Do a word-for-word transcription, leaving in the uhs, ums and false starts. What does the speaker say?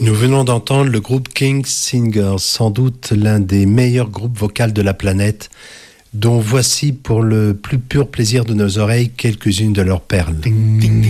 Nous venons d'entendre le groupe King's Singers, sans doute l'un des meilleurs groupes vocaux de la planète, dont voici pour le plus pur plaisir de nos oreilles quelques-unes de leurs perles. Ding, ding.